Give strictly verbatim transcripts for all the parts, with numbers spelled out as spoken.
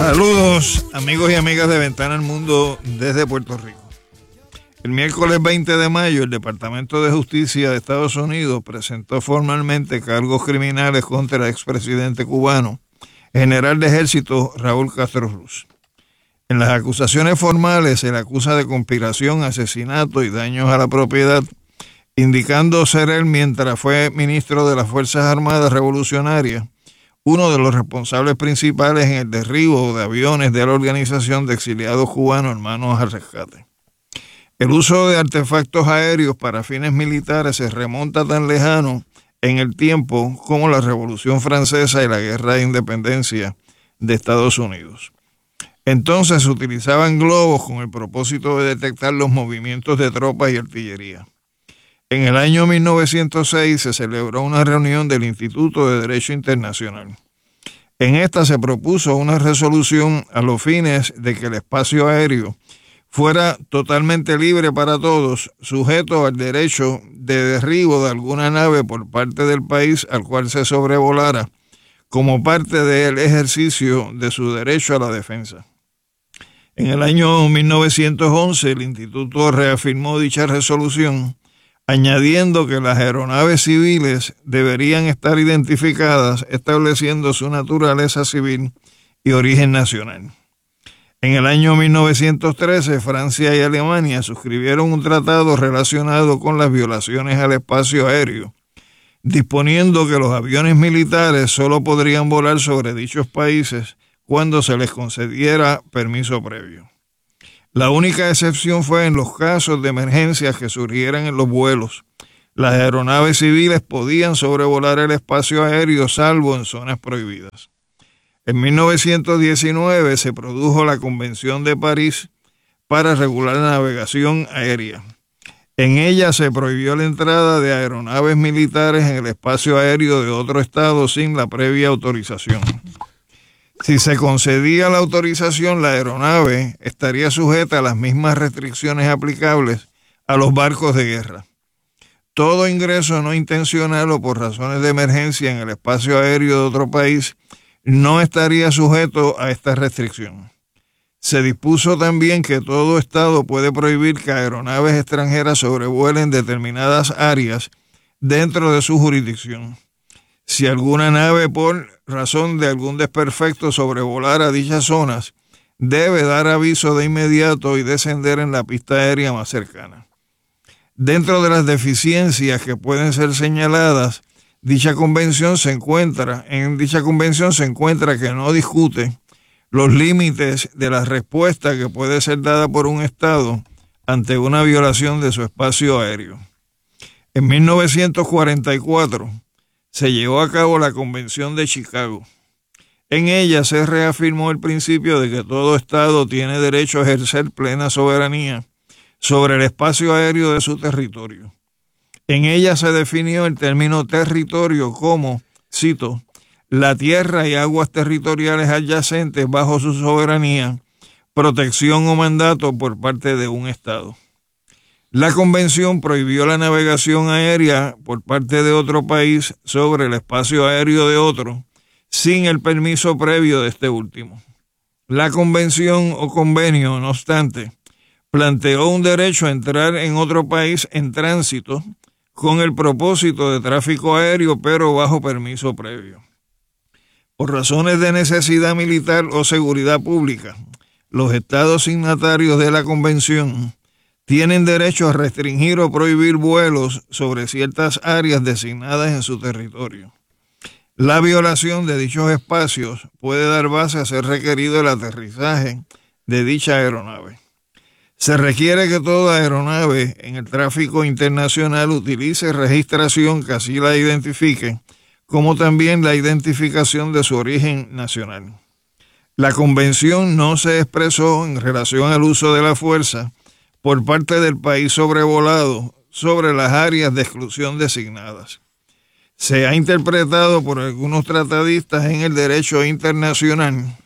Saludos, amigos y amigas de Ventana al Mundo desde Puerto Rico. El miércoles veinte de mayo, el Departamento de Justicia de Estados Unidos presentó formalmente cargos criminales contra el expresidente cubano, general de ejército Raúl Castro Ruz. En las acusaciones formales se le acusa de conspiración, asesinato y daños a la propiedad, indicando ser él, mientras fue ministro de las Fuerzas Armadas Revolucionarias, uno de los responsables principales en el derribo de aviones de la Organización de Exiliados Cubanos Hermanos al Rescate. El uso de artefactos aéreos para fines militares se remonta tan lejano en el tiempo como la Revolución Francesa y la Guerra de Independencia de Estados Unidos. Entonces se utilizaban globos con el propósito de detectar los movimientos de tropas y artillería. En el año mil novecientos seis se celebró una reunión del Instituto de Derecho Internacional. En esta se propuso una resolución a los fines de que el espacio aéreo fuera totalmente libre para todos, sujeto al derecho de derribo de alguna nave por parte del país al cual se sobrevolara, como parte del ejercicio de su derecho a la defensa. En el año mil novecientos once, el Instituto reafirmó dicha resolución, añadiendo que las aeronaves civiles deberían estar identificadas, estableciendo su naturaleza civil y origen nacional. En el año mil novecientos trece, Francia y Alemania suscribieron un tratado relacionado con las violaciones al espacio aéreo, disponiendo que los aviones militares solo podrían volar sobre dichos países cuando se les concediera permiso previo. La única excepción fue en los casos de emergencias que surgieran en los vuelos. Las aeronaves civiles podían sobrevolar el espacio aéreo salvo en zonas prohibidas. En mil novecientos diecinueve se produjo la Convención de París para regular la navegación aérea. En ella se prohibió la entrada de aeronaves militares en el espacio aéreo de otro estado sin la previa autorización. Si se concedía la autorización, la aeronave estaría sujeta a las mismas restricciones aplicables a los barcos de guerra. Todo ingreso no intencional o por razones de emergencia en el espacio aéreo de otro país no estaría sujeto a esta restricción. Se dispuso también que todo Estado puede prohibir que aeronaves extranjeras sobrevuelen determinadas áreas dentro de su jurisdicción. Si alguna nave por razón de algún desperfecto sobrevolara dichas zonas, debe dar aviso de inmediato y descender en la pista aérea más cercana. Dentro de las deficiencias que pueden ser señaladas, dicha convención se encuentra, en dicha convención se encuentra que no discute los límites de la respuesta que puede ser dada por un Estado ante una violación de su espacio aéreo. En mil novecientos cuarenta y cuatro, se llevó a cabo la Convención de Chicago. En ella se reafirmó el principio de que todo Estado tiene derecho a ejercer plena soberanía sobre el espacio aéreo de su territorio. En ella se definió el término territorio como, cito, la tierra y aguas territoriales adyacentes bajo su soberanía, protección o mandato por parte de un Estado. La convención prohibió la navegación aérea por parte de otro país sobre el espacio aéreo de otro, sin el permiso previo de este último. La convención o convenio, no obstante, planteó un derecho a entrar en otro país en tránsito con el propósito de tráfico aéreo, pero bajo permiso previo. Por razones de necesidad militar o seguridad pública, los estados signatarios de la convención tienen derecho a restringir o prohibir vuelos sobre ciertas áreas designadas en su territorio. La violación de dichos espacios puede dar base a ser requerido el aterrizaje de dicha aeronave. Se requiere que toda aeronave en el tráfico internacional utilice registración que así la identifique, como también la identificación de su origen nacional. La convención no se expresó en relación al uso de la fuerza por parte del país sobrevolado sobre las áreas de exclusión designadas. Se ha interpretado por algunos tratadistas en el derecho internacional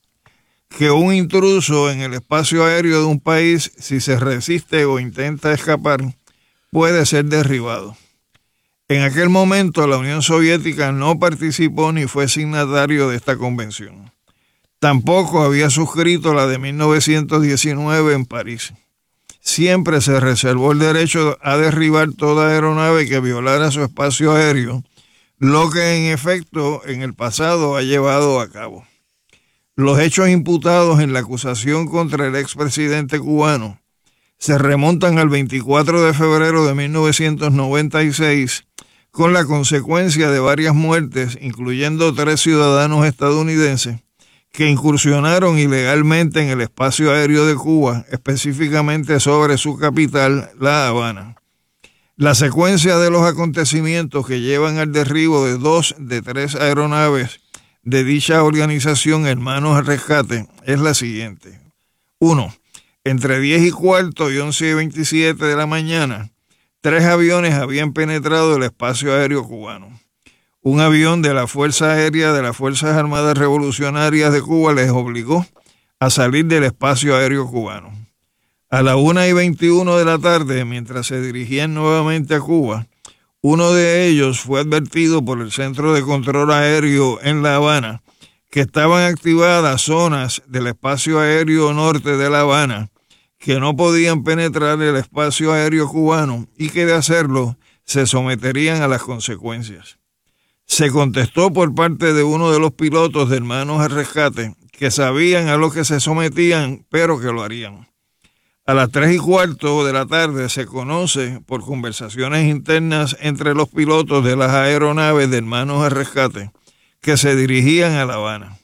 que un intruso en el espacio aéreo de un país, si se resiste o intenta escapar, puede ser derribado. En aquel momento la Unión Soviética no participó ni fue signatario de esta convención. Tampoco había suscrito la de mil novecientos diecinueve en París. Siempre se reservó el derecho a derribar toda aeronave que violara su espacio aéreo, lo que en efecto en el pasado ha llevado a cabo. Los hechos imputados en la acusación contra el expresidente cubano se remontan al veinticuatro de febrero de mil novecientos noventa y seis, con la consecuencia de varias muertes, incluyendo tres ciudadanos estadounidenses, que incursionaron ilegalmente en el espacio aéreo de Cuba, específicamente sobre su capital, La Habana. La secuencia de los acontecimientos que llevan al derribo de dos de tres aeronaves de dicha organización Hermanos al Rescate es la siguiente. uno. Entre diez y cuarto y once y veintisiete de la mañana, tres aviones habían penetrado el espacio aéreo cubano. Un avión de la Fuerza Aérea de las Fuerzas Armadas Revolucionarias de Cuba les obligó a salir del espacio aéreo cubano. A la una y veintiuno de la tarde, mientras se dirigían nuevamente a Cuba, uno de ellos fue advertido por el Centro de Control Aéreo en La Habana que estaban activadas zonas del espacio aéreo norte de La Habana que no podían penetrar el espacio aéreo cubano y que de hacerlo se someterían a las consecuencias. Se contestó por parte de uno de los pilotos de Hermanos al Rescate que sabían a lo que se sometían, pero que lo harían. A las tres y cuarto de la tarde se conoce por conversaciones internas entre los pilotos de las aeronaves de Hermanos al Rescate que se dirigían a La Habana.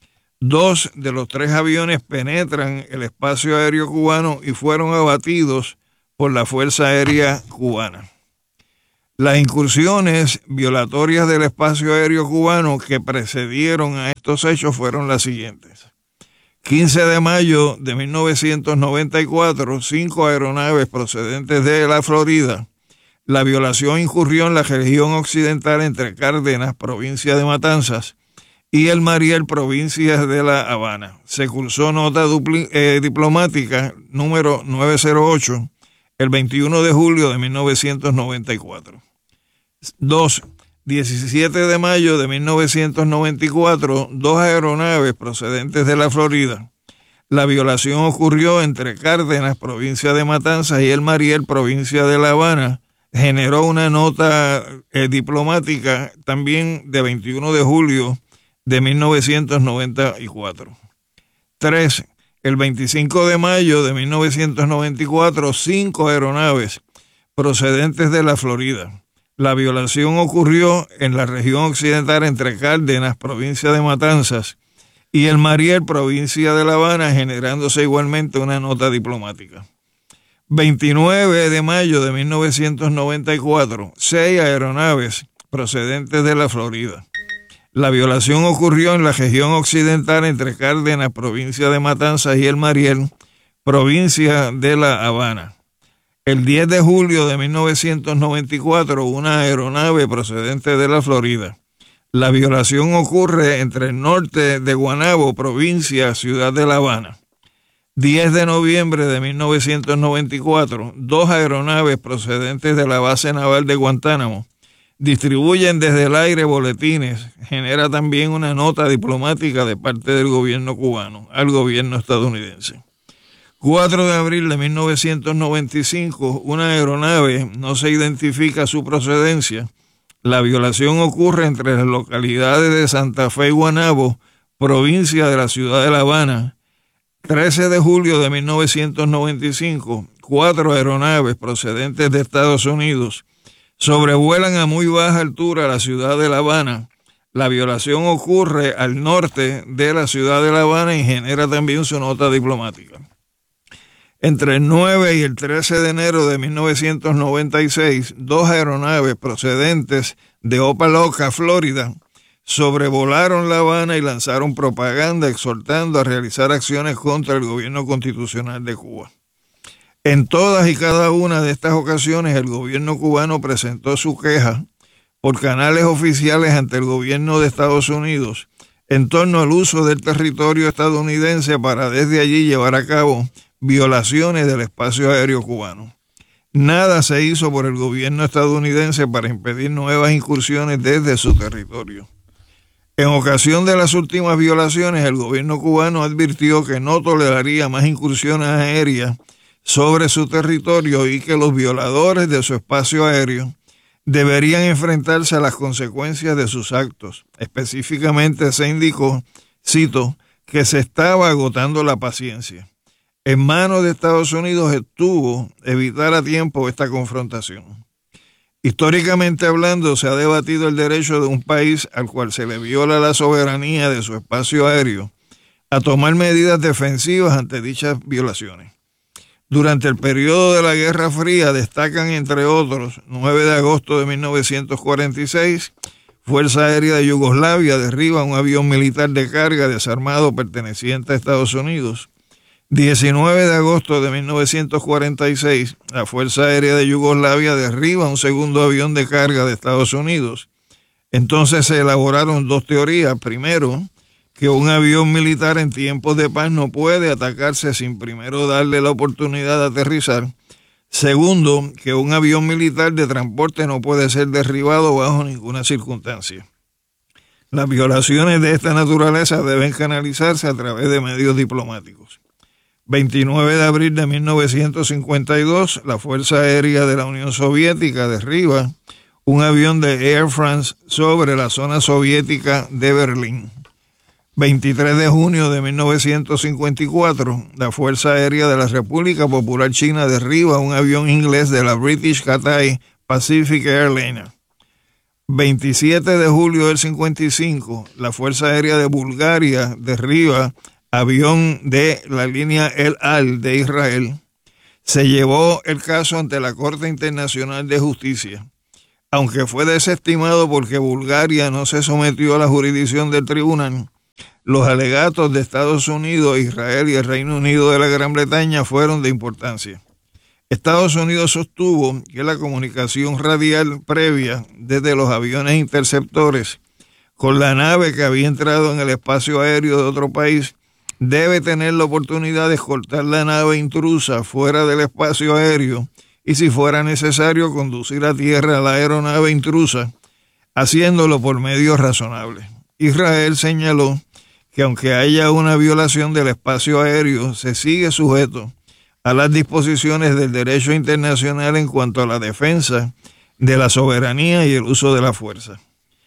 Dos de los tres aviones penetran el espacio aéreo cubano y fueron abatidos por la Fuerza Aérea Cubana. Las incursiones violatorias del espacio aéreo cubano que precedieron a estos hechos fueron las siguientes. quince de mayo de mil novecientos noventa y cuatro, cinco aeronaves procedentes de la Florida. La violación incurrió en la región occidental entre Cárdenas, provincia de Matanzas, y El Mariel, provincia de La Habana. Se cursó nota dupli, eh, diplomática número nueve cero ocho el veintiuno de julio de mil novecientos noventa y cuatro. dos. diecisiete de mayo de mil novecientos noventa y cuatro, dos aeronaves procedentes de la Florida. La violación ocurrió entre Cárdenas, provincia de Matanzas, y El Mariel, provincia de La Habana. Generó una nota eh, diplomática también de veintiuno de julio de mil novecientos noventa y cuatro. tres. El veinticinco de mayo de mil novecientos noventa y cuatro, cinco aeronaves procedentes de la Florida. La violación ocurrió en la región occidental entre Cárdenas, provincia de Matanzas, y El Mariel, provincia de La Habana, generándose igualmente una nota diplomática. veintinueve de mayo de mil novecientos noventa y cuatro, seis aeronaves procedentes de la Florida. La violación ocurrió en la región occidental entre Cárdenas, provincia de Matanzas, y El Mariel, provincia de La Habana. El diez de julio de mil novecientos noventa y cuatro, una aeronave procedente de la Florida. La violación ocurre entre el norte de Guanabo, provincia, ciudad de La Habana. diez de noviembre de mil novecientos noventa y cuatro, dos aeronaves procedentes de la base naval de Guantánamo distribuyen desde el aire boletines. Genera también una nota diplomática de parte del gobierno cubano al gobierno estadounidense. cuatro de abril de mil novecientos noventa y cinco, una aeronave, no se identifica su procedencia. La violación ocurre entre las localidades de Santa Fe y Guanabo, provincia de la ciudad de La Habana. trece de julio de mil novecientos noventa y cinco, cuatro aeronaves procedentes de Estados Unidos sobrevuelan a muy baja altura la ciudad de La Habana. La violación ocurre al norte de la ciudad de La Habana y genera también su nota diplomática. Entre el nueve y el trece de enero de mil novecientos noventa y seis, dos aeronaves procedentes de Opa-locka, Florida, sobrevolaron La Habana y lanzaron propaganda exhortando a realizar acciones contra el gobierno constitucional de Cuba. En todas y cada una de estas ocasiones, el gobierno cubano presentó su queja por canales oficiales ante el gobierno de Estados Unidos en torno al uso del territorio estadounidense para desde allí llevar a cabo violaciones del espacio aéreo cubano. Nada se hizo por el gobierno estadounidense para impedir nuevas incursiones desde su territorio. En ocasión de las últimas violaciones, el gobierno cubano advirtió que no toleraría más incursiones aéreas sobre su territorio y que los violadores de su espacio aéreo deberían enfrentarse a las consecuencias de sus actos. Específicamente se indicó, cito, que se estaba agotando la paciencia. En manos de Estados Unidos estuvo evitar a tiempo esta confrontación. Históricamente hablando, se ha debatido el derecho de un país al cual se le viola la soberanía de su espacio aéreo a tomar medidas defensivas ante dichas violaciones. Durante el periodo de la Guerra Fría destacan, entre otros, nueve de agosto de mil novecientos cuarenta y seis, Fuerza Aérea de Yugoslavia derriba un avión militar de carga desarmado perteneciente a Estados Unidos. diecinueve de agosto de mil novecientos cuarenta y seis, la Fuerza Aérea de Yugoslavia derriba un segundo avión de carga de Estados Unidos. Entonces se elaboraron dos teorías. Primero, que un avión militar en tiempos de paz no puede atacarse sin primero darle la oportunidad de aterrizar. Segundo, que un avión militar de transporte no puede ser derribado bajo ninguna circunstancia. Las violaciones de esta naturaleza deben canalizarse a través de medios diplomáticos. veintinueve de abril de mil novecientos cincuenta y dos, la Fuerza Aérea de la Unión Soviética derriba un avión de Air France sobre la zona soviética de Berlín. veintitrés de junio de mil novecientos cincuenta y cuatro, la Fuerza Aérea de la República Popular China derriba un avión inglés de la British Cathay Pacific Airlines. veintisiete de julio del cincuenta y cinco, la Fuerza Aérea de Bulgaria derriba avión de la línea El Al de Israel. Se llevó el caso ante la Corte Internacional de Justicia. Aunque fue desestimado porque Bulgaria no se sometió a la jurisdicción del tribunal, los alegatos de Estados Unidos, Israel y el Reino Unido de la Gran Bretaña fueron de importancia. Estados Unidos sostuvo que la comunicación radial previa desde los aviones interceptores con la nave que había entrado en el espacio aéreo de otro país debe tener la oportunidad de escoltar la nave intrusa fuera del espacio aéreo y, si fuera necesario, conducir a tierra a la aeronave intrusa, haciéndolo por medios razonables. Israel señaló que aunque haya una violación del espacio aéreo, se sigue sujeto a las disposiciones del derecho internacional en cuanto a la defensa de la soberanía y el uso de la fuerza.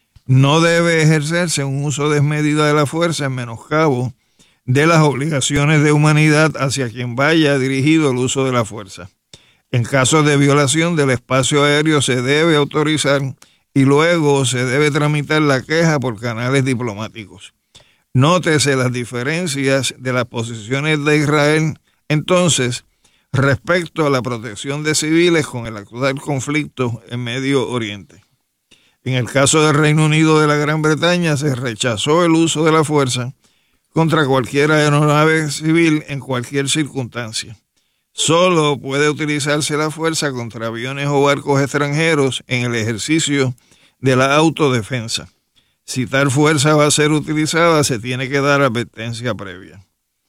No debe ejercerse un uso desmedido de la fuerza en menoscabo de las obligaciones de humanidad hacia quien vaya dirigido el uso de la fuerza. En caso de violación del espacio aéreo se debe autorizar y luego se debe tramitar la queja por canales diplomáticos. Nótese las diferencias de las posiciones de Israel, entonces, respecto a la protección de civiles con el actual conflicto en Medio Oriente. En el caso del Reino Unido de la Gran Bretaña, se rechazó el uso de la fuerza contra cualquier aeronave civil en cualquier circunstancia. Solo puede utilizarse la fuerza contra aviones o barcos extranjeros en el ejercicio de la autodefensa. Si tal fuerza va a ser utilizada, se tiene que dar advertencia previa.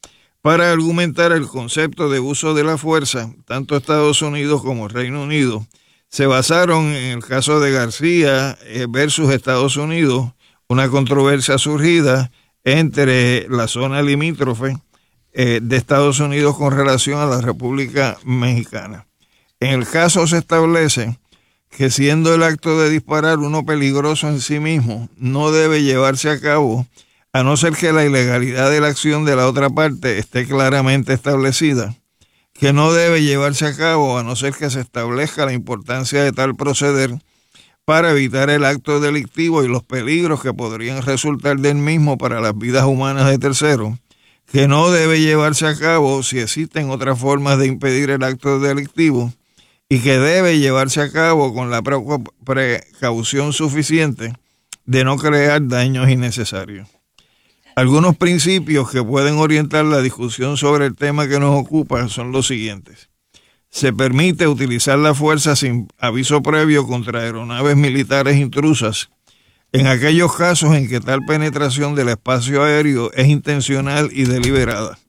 Para argumentar el concepto de uso de la fuerza, tanto Estados Unidos como Reino Unido se basaron en el caso de García versus Estados Unidos, una controversia surgida entre la zona limítrofe eh, de Estados Unidos con relación a la República Mexicana. En el caso se establece que, siendo el acto de disparar uno peligroso en sí mismo, no debe llevarse a cabo a no ser que la ilegalidad de la acción de la otra parte esté claramente establecida, que no debe llevarse a cabo a no ser que se establezca la importancia de tal proceder para evitar el acto delictivo y los peligros que podrían resultar del mismo para las vidas humanas de terceros, que no debe llevarse a cabo si existen otras formas de impedir el acto delictivo, y que debe llevarse a cabo con la precaución suficiente de no crear daños innecesarios. Algunos principios que pueden orientar la discusión sobre el tema que nos ocupa son los siguientes. Se permite utilizar la fuerza sin aviso previo contra aeronaves militares intrusas en aquellos casos en que tal penetración del espacio aéreo es intencional y deliberada.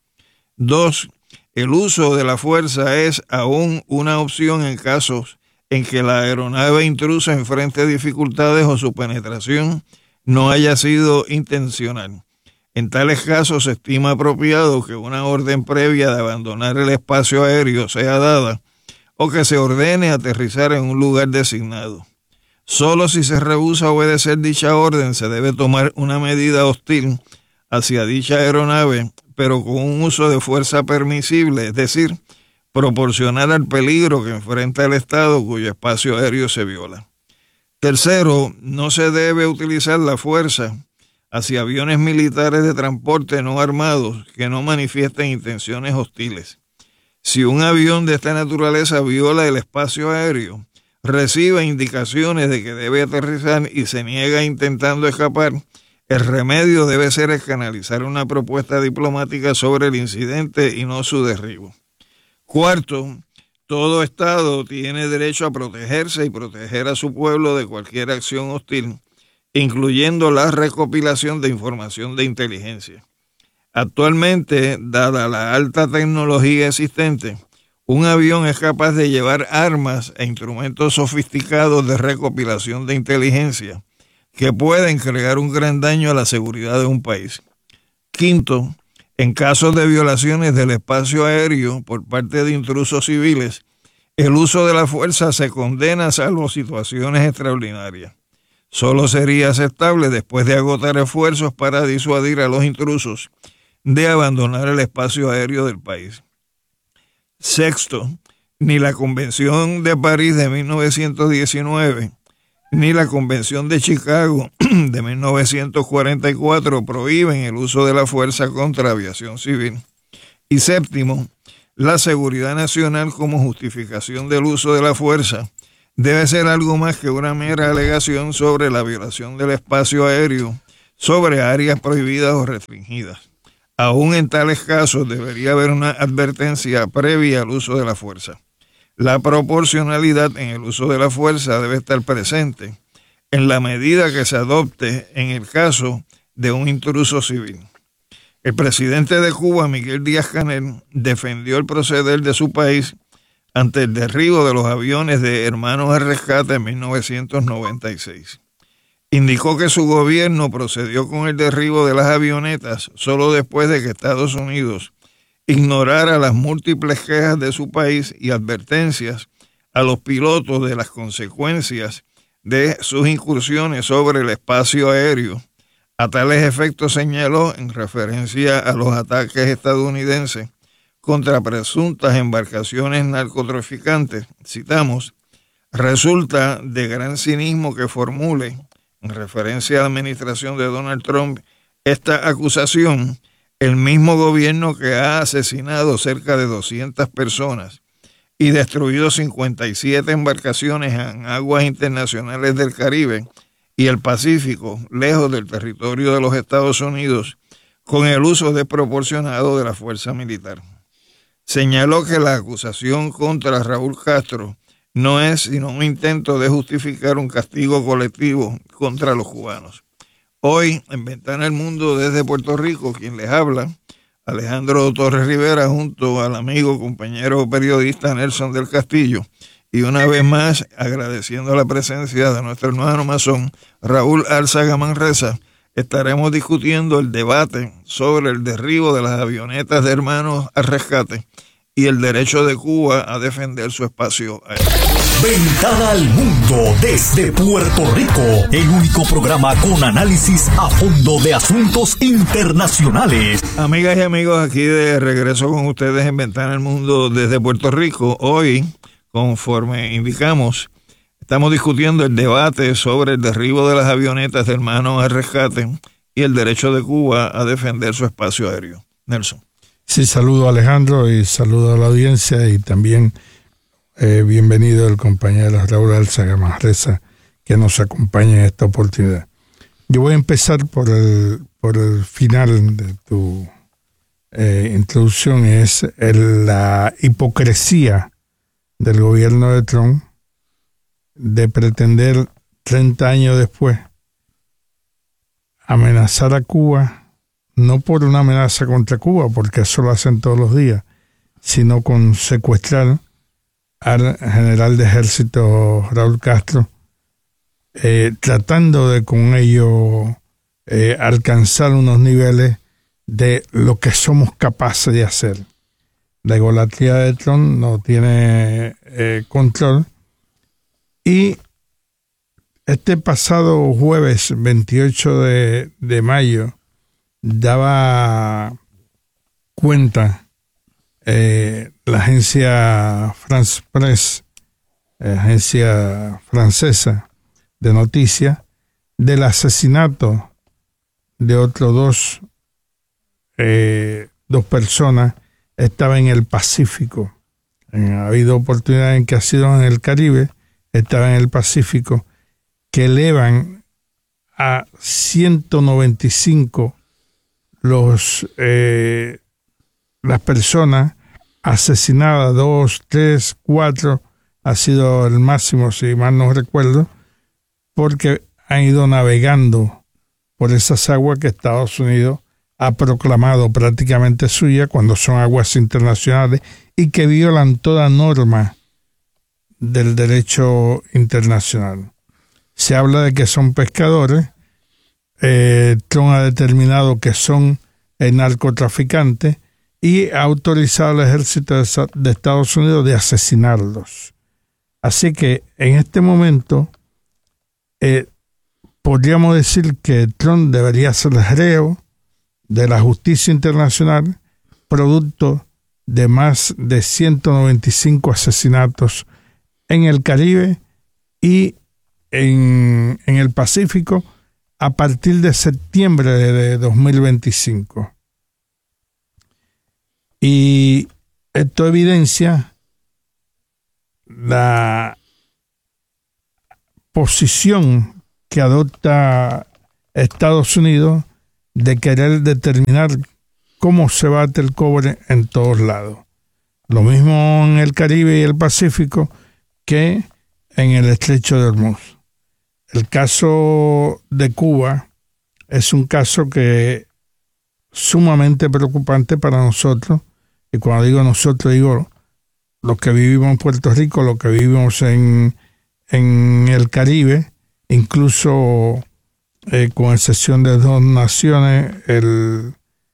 Dos, el uso de la fuerza es aún una opción en casos en que la aeronave intrusa enfrente dificultades o su penetración no haya sido intencional. En tales casos se estima apropiado que una orden previa de abandonar el espacio aéreo sea dada o que se ordene aterrizar en un lugar designado. Solo si se rehúsa obedecer dicha orden se debe tomar una medida hostil hacia dicha aeronave, pero con un uso de fuerza permisible, es decir, proporcional al peligro que enfrenta el Estado cuyo espacio aéreo se viola. Tercero, no se debe utilizar la fuerza hacia aviones militares de transporte no armados que no manifiesten intenciones hostiles. Si un avión de esta naturaleza viola el espacio aéreo, recibe indicaciones de que debe aterrizar y se niega intentando escapar, el remedio debe ser canalizar una propuesta diplomática sobre el incidente y no su derribo. Cuarto, todo Estado tiene derecho a protegerse y proteger a su pueblo de cualquier acción hostil, incluyendo la recopilación de información de inteligencia. Actualmente, dada la alta tecnología existente, un avión es capaz de llevar armas e instrumentos sofisticados de recopilación de inteligencia que pueden crear un gran daño a la seguridad de un país. Quinto, en casos de violaciones del espacio aéreo por parte de intrusos civiles, el uso de la fuerza se condena salvo situaciones extraordinarias. Solo sería aceptable después de agotar esfuerzos para disuadir a los intrusos de abandonar el espacio aéreo del país. Sexto, ni la Convención de París de mil novecientos diecinueve ni la Convención de Chicago de mil novecientos cuarenta y cuatro prohíben el uso de la fuerza contra aviación civil. Y séptimo, la seguridad nacional como justificación del uso de la fuerza debe ser algo más que una mera alegación sobre la violación del espacio aéreo sobre áreas prohibidas o restringidas. Aún en tales casos debería haber una advertencia previa al uso de la fuerza. La proporcionalidad en el uso de la fuerza debe estar presente en la medida que se adopte en el caso de un intruso civil. El presidente de Cuba, Miguel Díaz-Canel, defendió el proceder de su país ante el derribo de los aviones de Hermanos al Rescate en mil novecientos noventa y seis. Indicó que su gobierno procedió con el derribo de las avionetas solo después de que Estados Unidos ignorara las múltiples quejas de su país y advertencias a los pilotos de las consecuencias de sus incursiones sobre el espacio aéreo. A tales efectos señaló, en referencia a los ataques estadounidenses contra presuntas embarcaciones narcotraficantes, citamos, resulta de gran cinismo que formule, en referencia a la administración de Donald Trump, esta acusación, el mismo gobierno que ha asesinado cerca de doscientas personas y destruido cincuenta y siete embarcaciones en aguas internacionales del Caribe y el Pacífico, lejos del territorio de los Estados Unidos, con el uso desproporcionado de la fuerza militar. Señaló que la acusación contra Raúl Castro no es sino un intento de justificar un castigo colectivo contra los cubanos. Hoy, en Ventana al Mundo desde Puerto Rico, quien les habla, Alejandro Torres Rivera, junto al amigo, compañero periodista Nelson del Castillo, y una vez más agradeciendo la presencia de nuestro hermano masón Raúl Álzaga Manresa, estaremos discutiendo el debate sobre el derribo de las avionetas de Hermanos al Rescate y el derecho de Cuba a defender su espacio aéreo. Ventana al Mundo desde Puerto Rico, el único programa con análisis a fondo de asuntos internacionales. Amigas y amigos, aquí de regreso con ustedes en Ventana al Mundo desde Puerto Rico. Hoy, conforme indicamos, estamos discutiendo el debate sobre el derribo de las avionetas de Hermanos al Rescate y el derecho de Cuba a defender su espacio aéreo. Nelson. Sí, saludo a Alejandro y saludo a la audiencia y también eh, bienvenido el compañero Raúl Álzaga Manresa que nos acompaña en esta oportunidad. Yo voy a empezar por el, por el final de tu eh, introducción, es el, la hipocresía del gobierno de Trump de pretender treinta años después amenazar a Cuba, no por una amenaza contra Cuba, porque eso lo hacen todos los días, sino con secuestrar al general de ejército Raúl Castro, eh, tratando de con ello eh, alcanzar unos niveles de lo que somos capaces de hacer. La egolatría de Trump no tiene eh, control. Y este pasado jueves veintiocho de, de mayo daba cuenta eh, la agencia France Press, eh, agencia francesa de noticias, del asesinato de otros dos, eh, dos personas. Estaba en el Pacífico. Ha habido oportunidades en que ha sido en el Caribe, estaba en el Pacífico, que elevan a ciento noventa y cinco los eh, las personas asesinadas, dos, tres, cuatro, ha sido el máximo, si mal no recuerdo, porque han ido navegando por esas aguas que Estados Unidos ha proclamado prácticamente suya cuando son aguas internacionales y que violan toda norma del derecho internacional. Se habla de que son pescadores. eh, Trump ha determinado que son eh, narcotraficantes y ha autorizado al ejército de, de Estados Unidos de asesinarlos. Así que en este momento eh, podríamos decir que Trump debería ser el reo de la justicia internacional, producto de más de ciento noventa y cinco asesinatos en el Caribe y en, en el Pacífico a partir de septiembre de dos mil veinticinco. Y esto evidencia la posición que adopta Estados Unidos de querer determinar cómo se bate el cobre en todos lados. Lo mismo en el Caribe y el Pacífico que en el Estrecho de Hormuz. El caso de Cuba es un caso que sumamente preocupante para nosotros, y cuando digo nosotros digo los que vivimos en Puerto Rico, los que vivimos en, en el Caribe, incluso eh, con excepción de dos naciones, el,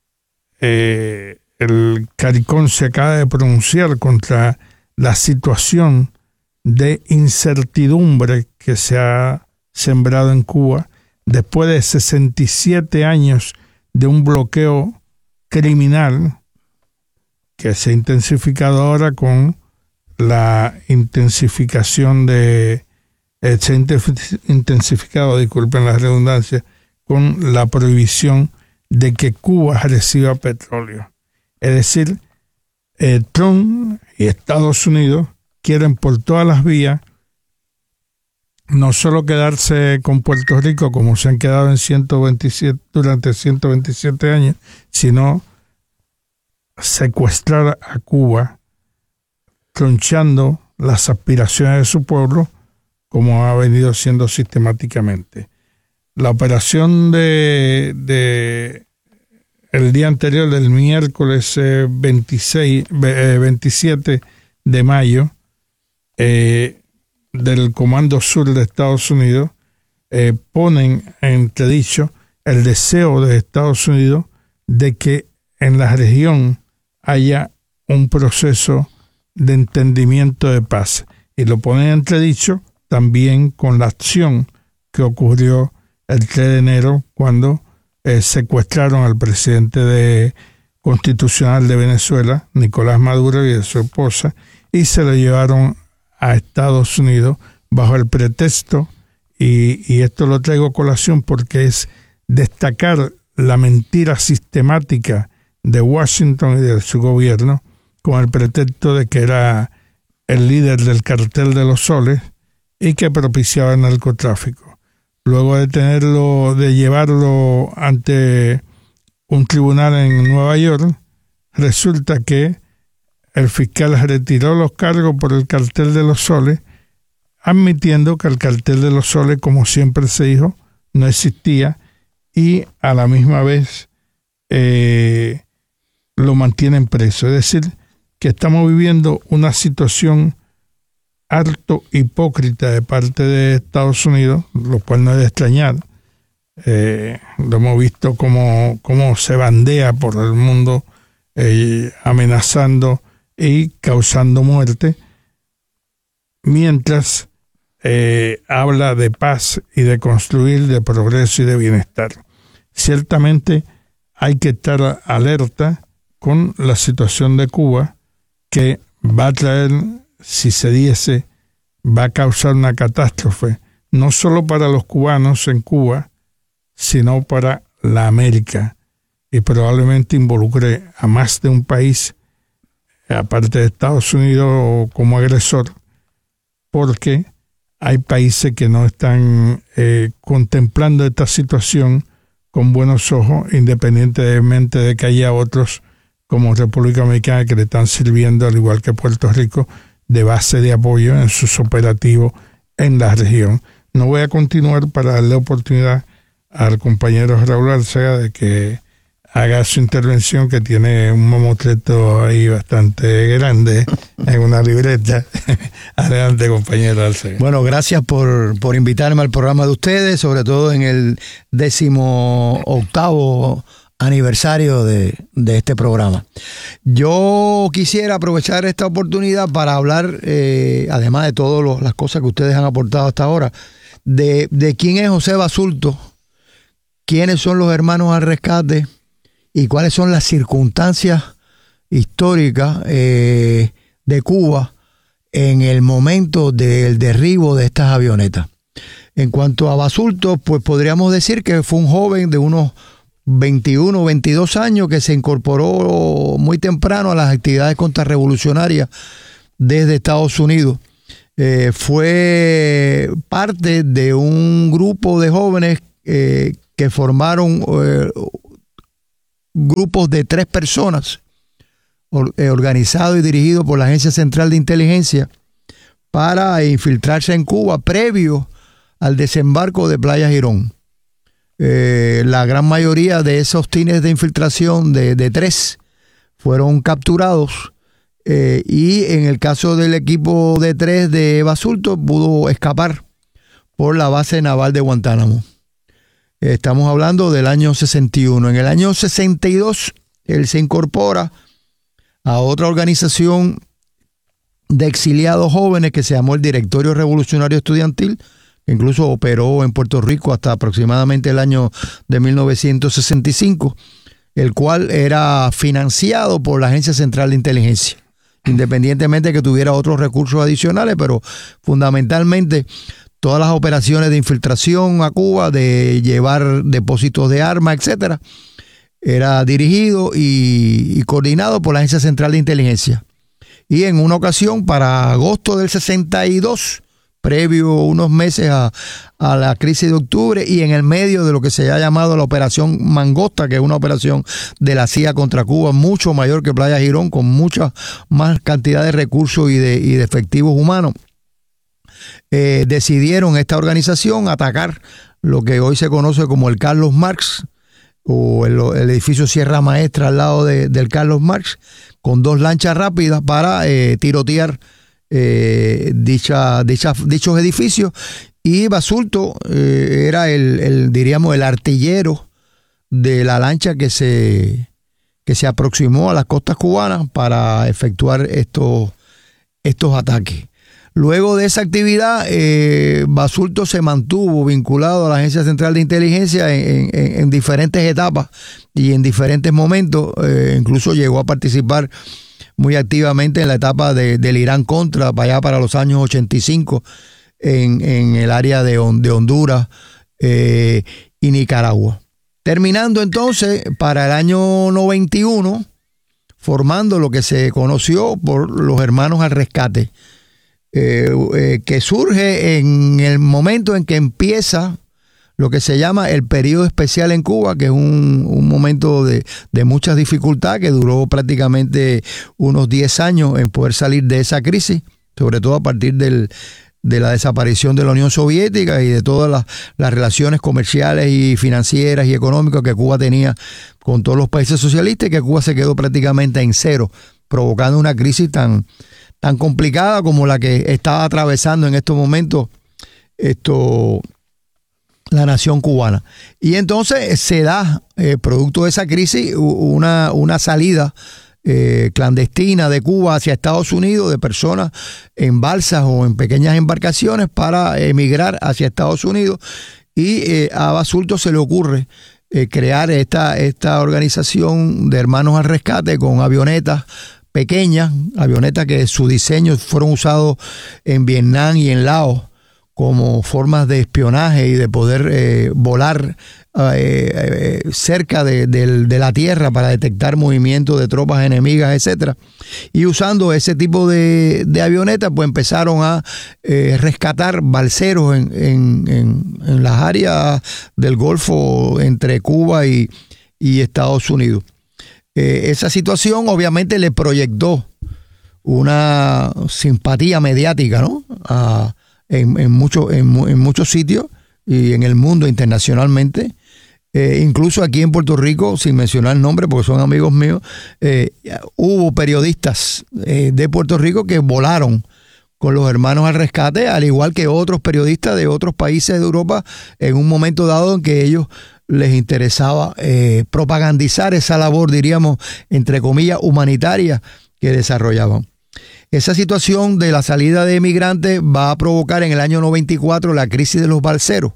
eh, el CARICOM se acaba de pronunciar contra la situación de incertidumbre que se ha sembrado en Cuba después de sesenta y siete años de un bloqueo criminal que se ha intensificado ahora con la intensificación de eh, se ha intensificado, disculpen la redundancia, con la prohibición de que Cuba reciba petróleo. Es decir, eh, Trump y Estados Unidos quieren por todas las vías no solo quedarse con Puerto Rico como se han quedado en ciento veintisiete, durante ciento veintisiete años, sino secuestrar a Cuba, tronchando las aspiraciones de su pueblo como ha venido siendo sistemáticamente. La operación de, de el día anterior, del miércoles eh, veintiséis, eh, veintisiete de mayo, eh, del Comando Sur de Estados Unidos, eh, ponen en entredicho el deseo de Estados Unidos de que en la región haya un proceso de entendimiento de paz. Y lo ponen en entredicho también con la acción que ocurrió el tres de enero cuando eh, secuestraron al presidente de, constitucional de Venezuela, Nicolás Maduro, y de su esposa, y se lo llevaron a Estados Unidos bajo el pretexto, y, y esto lo traigo a colación porque es destacar la mentira sistemática de Washington y de su gobierno, con el pretexto de que era el líder del cartel de los soles y que propiciaba el narcotráfico. Luego de tenerlo, de llevarlo ante un tribunal en Nueva York, resulta que el fiscal retiró los cargos por el cartel de los soles, admitiendo que el cartel de los soles, como siempre se dijo, no existía, y a la misma vez eh, lo mantienen preso. Es decir, que estamos viviendo una situación harto hipócrita de parte de Estados Unidos, lo cual no es de extrañar, Eh, lo hemos visto como, como se bandea por el mundo, eh, amenazando y causando muerte, mientras eh, habla de paz y de construir, de progreso y de bienestar. Ciertamente hay que estar alerta con la situación de Cuba, que va a traer, si se diese, va a causar una catástrofe, no solo para los cubanos en Cuba, sino para la América, y probablemente involucre a más de un país, aparte de Estados Unidos como agresor, porque hay países que no están eh, contemplando esta situación con buenos ojos, independientemente de que haya otros como República Dominicana que le están sirviendo, al igual que Puerto Rico, de base de apoyo en sus operativos en la región. No voy a continuar para darle oportunidad al compañero Raúl Álzaga de que haga su intervención, que tiene un mamotreto ahí bastante grande en una libreta. Adelante, compañero Álzaga. Bueno, gracias por, por invitarme al programa de ustedes, sobre todo en el décimo octavo aniversario de, de este programa. Yo quisiera aprovechar esta oportunidad para hablar, eh, además de todas las cosas que ustedes han aportado hasta ahora, de, de quién es José Basulto, quiénes son los hermanos al rescate y cuáles son las circunstancias históricas eh, de Cuba en el momento del derribo de estas avionetas. En cuanto a Basulto, pues podríamos decir que fue un joven de unos veintiuno, veintidós años que se incorporó muy temprano a las actividades contrarrevolucionarias desde Estados Unidos. Eh, fue parte de un grupo de jóvenes eh, que formaron eh, grupos de tres personas, or, eh, organizados y dirigidos por la Agencia Central de Inteligencia, para infiltrarse en Cuba previo al desembarco de Playa Girón. Eh, la gran mayoría de esos tines de infiltración de, de tres fueron capturados, eh, y en el caso del equipo de tres de Basulto pudo escapar por la base naval de Guantánamo. Estamos hablando del año sesenta y uno. En el año sesenta y dos él se incorpora a otra organización de exiliados jóvenes que se llamó el Directorio Revolucionario Estudiantil, que incluso operó en Puerto Rico hasta aproximadamente el año de mil novecientos sesenta y cinco, el cual era financiado por la Agencia Central de Inteligencia, independientemente de que tuviera otros recursos adicionales, pero fundamentalmente todas las operaciones de infiltración a Cuba, de llevar depósitos de armas, etcétera, era dirigido y, y coordinado por la Agencia Central de Inteligencia. Y en una ocasión, para agosto del sesenta y dos, previo unos meses a, a la crisis de octubre, y en el medio de lo que se ha llamado la Operación Mangosta, que es una operación de la C I A contra Cuba mucho mayor que Playa Girón, con mucha más cantidad de recursos y de, y de efectivos humanos, eh, decidieron esta organización atacar lo que hoy se conoce como el Carlos Marx, o el, el edificio Sierra Maestra al lado de, del Carlos Marx, con dos lanchas rápidas para eh, tirotear eh, dicha, dicha, dichos edificios. Y Basulto eh, era el, el, diríamos, el artillero de la lancha que se, que se aproximó a las costas cubanas para efectuar estos, estos ataques. Luego de esa actividad, eh, Basulto se mantuvo vinculado a la Agencia Central de Inteligencia en, en, en diferentes etapas y en diferentes momentos. Eh, incluso llegó a participar muy activamente en la etapa de, del Irán Contra, para allá para los años ochenta y cinco, en, en el área de, de Honduras eh, y Nicaragua. Terminando entonces para el año noventa y uno, formando lo que se conoció por los Hermanos al Rescate, Eh, eh, que surge en el momento en que empieza lo que se llama el periodo especial en Cuba, que es un, un momento de, de muchas dificultades, que duró prácticamente unos diez años en poder salir de esa crisis, sobre todo a partir del, de la desaparición de la Unión Soviética y de todas las, las relaciones comerciales y financieras y económicas que Cuba tenía con todos los países socialistas, y que Cuba se quedó prácticamente en cero, provocando una crisis tan tan complicada como la que está atravesando en estos momentos esto, la nación cubana. Y entonces se da, eh, producto de esa crisis, una, una salida eh, clandestina de Cuba hacia Estados Unidos de personas en balsas o en pequeñas embarcaciones para emigrar hacia Estados Unidos. Y eh, a Basulto se le ocurre eh, crear esta, esta organización de Hermanos al Rescate con avionetas pequeñas, avionetas que su diseño fueron usados en Vietnam y en Laos como formas de espionaje y de poder eh, volar eh, eh, cerca de, de, de la tierra para detectar movimientos de tropas enemigas, etcétera. Y usando ese tipo de, de avionetas, pues empezaron a eh, rescatar balseros en, en, en, en las áreas del Golfo entre Cuba y, y Estados Unidos. Eh, esa situación obviamente le proyectó una simpatía mediática, ¿no? A, En, en, mucho, en, en muchos sitios y en el mundo internacionalmente, eh, incluso aquí en Puerto Rico, sin mencionar nombres porque son amigos míos, eh, hubo periodistas eh, de Puerto Rico que volaron con los Hermanos al Rescate, al igual que otros periodistas de otros países de Europa, en un momento dado en que ellos les interesaba eh, propagandizar esa labor, diríamos, entre comillas, humanitaria que desarrollaban. Esa situación de la salida de emigrantes va a provocar en el año noventa y cuatro la crisis de los balseros,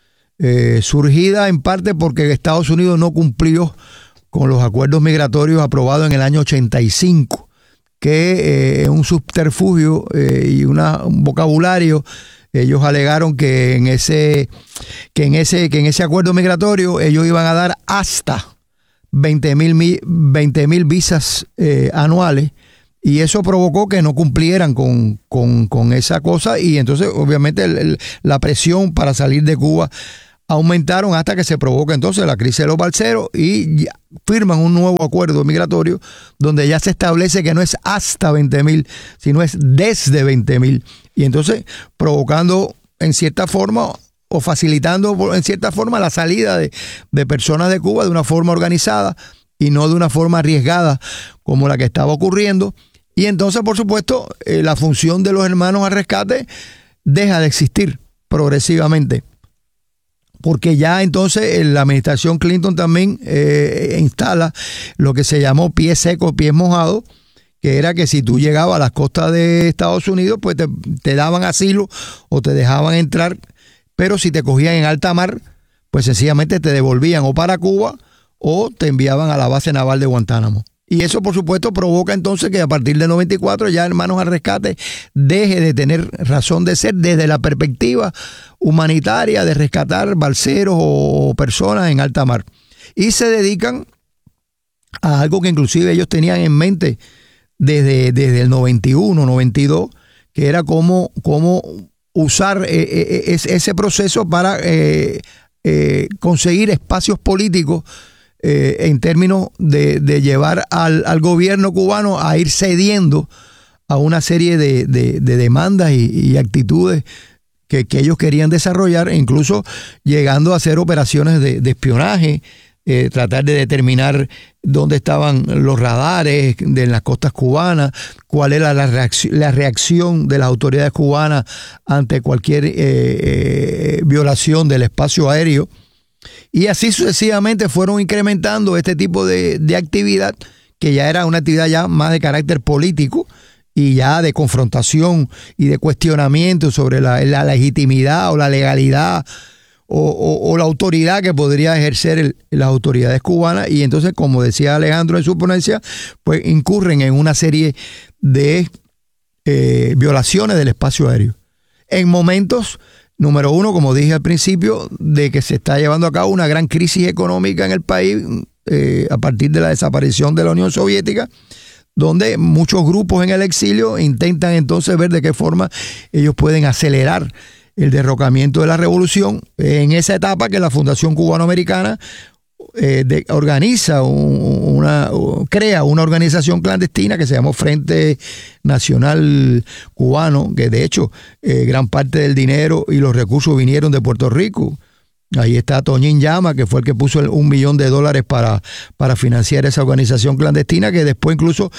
eh, surgida en parte porque Estados Unidos no cumplió con los acuerdos migratorios aprobados en el año ochenta y cinco, que es eh, un subterfugio eh, y una, un vocabulario. Ellos alegaron que en ese que en ese que en ese acuerdo migratorio ellos iban a dar hasta veinte mil visas eh, anuales. Y eso provocó que no cumplieran con, con, con esa cosa y entonces obviamente el, el, la presión para salir de Cuba aumentaron hasta que se provoca entonces la crisis de los balseros y firman un nuevo acuerdo migratorio donde ya se establece que no es hasta veinte mil, sino es desde veinte mil. Y entonces provocando en cierta forma o facilitando en cierta forma la salida de, de personas de Cuba de una forma organizada y no de una forma arriesgada como la que estaba ocurriendo. Y entonces, por supuesto, eh, la función de los Hermanos al Rescate deja de existir progresivamente. Porque ya entonces la administración Clinton también eh, instala lo que se llamó pies secos, pies mojados, que era que si tú llegabas a las costas de Estados Unidos, pues te, te daban asilo o te dejaban entrar, pero si te cogían en alta mar, pues sencillamente te devolvían o para Cuba o te enviaban a la base naval de Guantánamo. Y eso, por supuesto, provoca entonces que a partir del noventa y cuatro ya Hermanos al Rescate deje de tener razón de ser desde la perspectiva humanitaria de rescatar balseros o personas en alta mar. Y se dedican a algo que inclusive ellos tenían en mente desde, desde el noventa y uno, noventa y dos, que era cómo, cómo usar eh, eh, ese proceso para eh, eh, conseguir espacios políticos Eh, en términos de, de llevar al, al gobierno cubano a ir cediendo a una serie de, de, de demandas y, y actitudes que, que ellos querían desarrollar, incluso llegando a hacer operaciones de, de espionaje, eh, tratar de determinar dónde estaban los radares de las costas cubanas, cuál era la reacción, la reacción de las autoridades cubanas ante cualquier eh, eh, violación del espacio aéreo. Y así sucesivamente fueron incrementando este tipo de, de actividad, que ya era una actividad ya más de carácter político y ya de confrontación y de cuestionamiento sobre la, la legitimidad o la legalidad o, o, o la autoridad que podría ejercer el, las autoridades cubanas. Y entonces, como decía Alejandro en su ponencia, pues incurren en una serie de eh, violaciones del espacio aéreo. En momentos... Número uno, como dije al principio, de que se está llevando a cabo una gran crisis económica en el país eh, a partir de la desaparición de la Unión Soviética, donde muchos grupos en el exilio intentan entonces ver de qué forma ellos pueden acelerar el derrocamiento de la revolución. En esa etapa que la Fundación Cubano-Americana eh, de, organiza una, crea una organización clandestina que se llamó Frente Nacional Cubano, que de hecho eh, gran parte del dinero y los recursos vinieron de Puerto Rico. Ahí está Toñín Llama, que fue el que puso el, un millón de dólares para, para financiar esa organización clandestina, que después incluso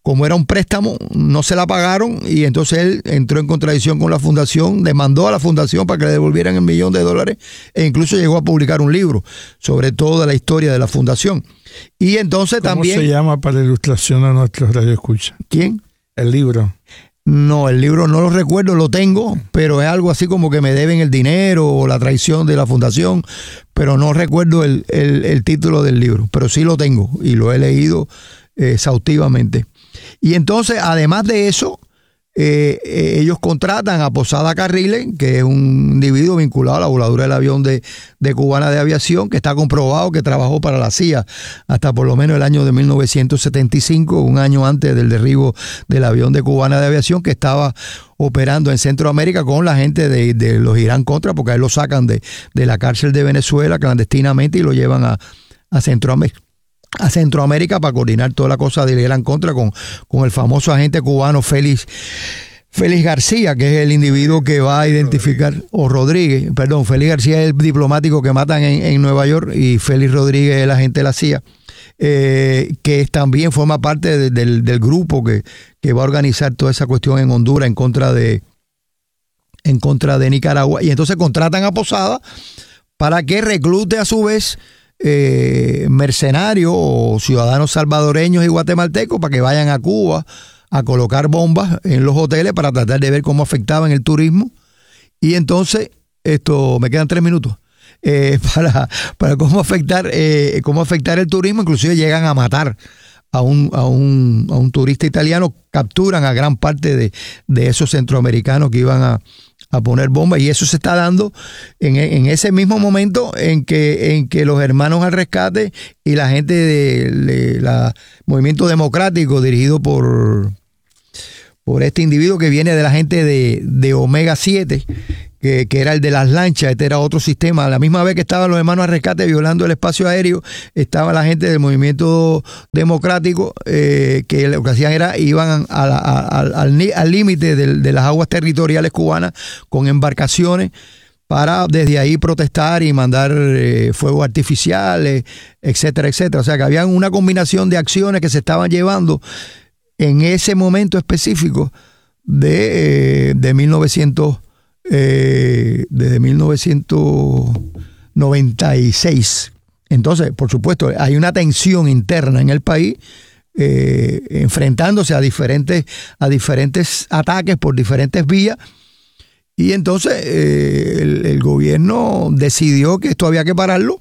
como era un préstamo, no se la pagaron y entonces él entró en contradicción con la fundación, demandó a la fundación para que le devolvieran el millón de dólares e incluso llegó a publicar un libro sobre toda la historia de la fundación. Y entonces ¿Cómo también... se llama para ilustración a nuestros radioescuchas? ¿Quién? El libro. No, el libro no lo recuerdo, lo tengo, pero es algo así como que me deben el dinero o la traición de la fundación, pero no recuerdo el, el, el título del libro, pero sí lo tengo y lo he leído eh, exhaustivamente. Y entonces, además de eso, eh, eh, ellos contratan a Posada Carriles, que es un individuo vinculado a la voladura del avión de, de Cubana de Aviación, que está comprobado que trabajó para la C I A hasta por lo menos el año de mil novecientos setenta y cinco, un año antes del derribo del avión de Cubana de Aviación, que estaba operando en Centroamérica con la gente de, de los Irán Contra, porque a él lo sacan de, de la cárcel de Venezuela clandestinamente y lo llevan a, a Centroamérica. a Centroamérica para coordinar toda la cosa de Irán Contra con, con el famoso agente cubano Félix, Félix García, que es el individuo que va a identificar, Rodríguez. o Rodríguez, perdón, Félix García es el diplomático que matan en, en Nueva York y Félix Rodríguez es el agente de la C I A, eh, que también forma parte de, del, del grupo que, que va a organizar toda esa cuestión en Honduras en contra de, en contra de Nicaragua. Y entonces contratan a Posada para que reclute a su vez Eh, mercenarios o ciudadanos salvadoreños y guatemaltecos para que vayan a Cuba a colocar bombas en los hoteles para tratar de ver cómo afectaban el turismo. Y entonces, esto, me quedan tres minutos, eh, para, para cómo afectar, eh, cómo afectar el turismo. Inclusive llegan a matar a un, a un, a un turista italiano, capturan a gran parte de, de esos centroamericanos que iban a a poner bombas, y eso se está dando en, en ese mismo momento en que, en que los hermanos al rescate y la gente del de, de movimiento democrático dirigido por, por este individuo que viene de la gente de, de Omega siete, que, que era el de las lanchas, este era otro sistema. A la misma vez que estaban los hermanos al rescate violando el espacio aéreo, estaba la gente del movimiento democrático, eh, que lo que hacían era, iban a la, a, al límite de, de las aguas territoriales cubanas con embarcaciones para desde ahí protestar y mandar eh, fuegos artificiales, etcétera, etcétera. O sea que había una combinación de acciones que se estaban llevando en ese momento específico de, eh, de mil novecientos Eh, desde mil novecientos noventa y seis. Entonces, por supuesto, hay una tensión interna en el país, eh, enfrentándose a diferentes, a diferentes ataques por diferentes vías, y entonces eh, el, el gobierno decidió que esto había que pararlo.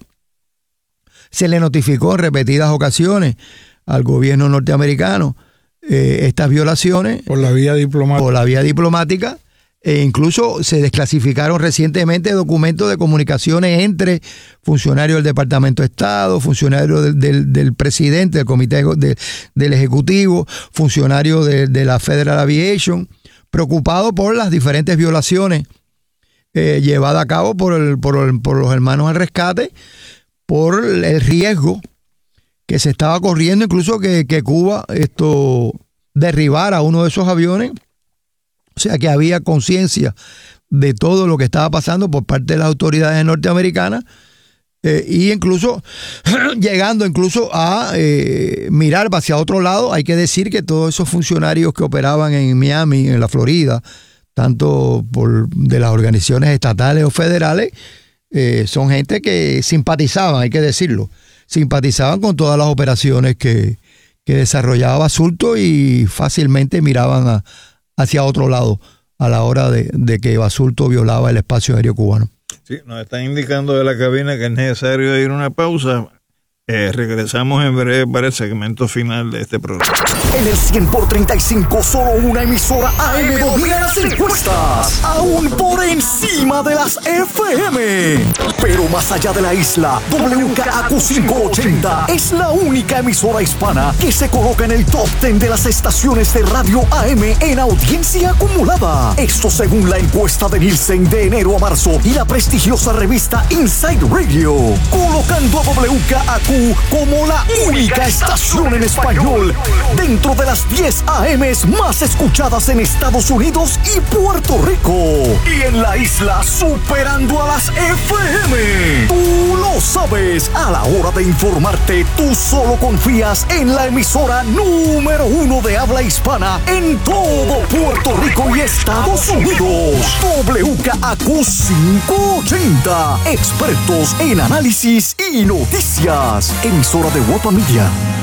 Se le notificó en repetidas ocasiones al gobierno norteamericano eh, estas violaciones por la vía diplomática. Por la vía diplomática. E incluso se desclasificaron recientemente documentos de comunicaciones entre funcionarios del Departamento de Estado, funcionarios del, del, del presidente, del comité de, del Ejecutivo, funcionarios de, de la Federal Aviation, preocupados por las diferentes violaciones eh, llevadas a cabo por, el, por, el, por los hermanos al rescate, por el riesgo que se estaba corriendo, incluso que, que Cuba esto derribara uno de esos aviones. O sea que había conciencia de todo lo que estaba pasando por parte de las autoridades norteamericanas, eh, y incluso llegando incluso a eh, mirar hacia otro lado. Hay que decir que todos esos funcionarios que operaban en Miami, en la Florida, tanto por de las organizaciones estatales o federales, eh, son gente que simpatizaban, hay que decirlo, simpatizaban con todas las operaciones que, que desarrollaba Basulto y fácilmente miraban a hacia otro lado a la hora de, de que Basulto violaba el espacio aéreo cubano. Sí, nos están indicando de la cabina que es necesario ir a una pausa. Eh, regresamos en breve para el segmento final de este programa. En el cien por treinta y cinco, solo una emisora A M domina las encuestas, aún por encima de las F M. Pero más allá de la isla, W K A Q quinientos ochenta es la única emisora hispana que se coloca en el top diez de las estaciones de radio A M en audiencia acumulada. Esto según la encuesta de Nielsen de enero a marzo y la prestigiosa revista Inside Radio, colocando a W K A Q Q como la única estación en español dentro de las diez A Ms más escuchadas en Estados Unidos y Puerto Rico. Y en la isla superando a las F M. Tú lo sabes, a la hora de informarte, tú solo confías en la emisora número uno de habla hispana en todo Puerto Rico y Estados Unidos. W K A Q quinientos ochenta. Expertos en análisis y noticias. Emisora de Guapa Media.